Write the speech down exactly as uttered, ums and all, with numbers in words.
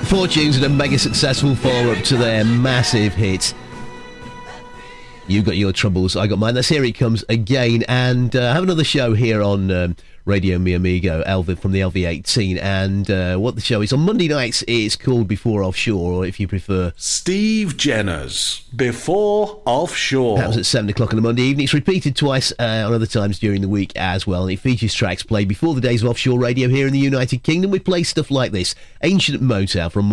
Four tunes and a mega successful follow-up to their massive hit. You got your troubles, I got mine. That's Here It Comes Again. And uh, I have another show here on um, Radio Mi Amigo, L V from the L V eighteen. And uh, what the show is on Monday nights is called Before Offshore, or if you prefer, Steve Jenner's Before Offshore. That was at seven o'clock on a Monday evening. It's repeated twice uh, on other times during the week as well. And it features tracks played before the days of offshore radio here in the United Kingdom. We play stuff like this: Ancient Motown from